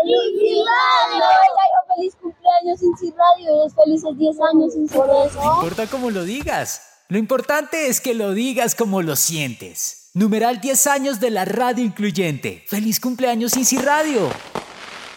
Radio! Ella dijo feliz cumpleaños Inci Radio y es felices 10 años Inci Radio. No importa cómo lo digas. Lo importante es que lo digas como lo sientes. Numeral 10 años de la radio incluyente. ¡Feliz cumpleaños Inci Radio!